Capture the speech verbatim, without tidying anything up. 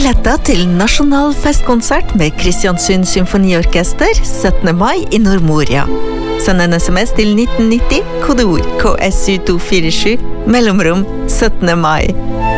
billetter til nasjonal festkonsert med Kristiansund Symfoniorkester syttende mai i Nordmoria. Send en sms til nitten nitti, kodeord K S U to fire sju, mellomrom syttende mai.